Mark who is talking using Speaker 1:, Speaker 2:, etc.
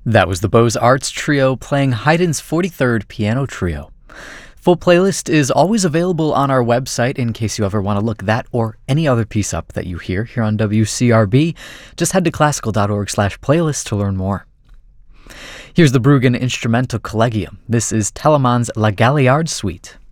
Speaker 1: That was the Beaux-Arts Trio playing Haydn's 43rd Piano Trio. Full playlist is always available on our website in case you ever want to look that or any other piece up that you hear here on WCRB. Just head to classical.org/playlist to learn more. Here's the Bruggen Instrumental Collegium. This is Telemann's La Galliard Suite.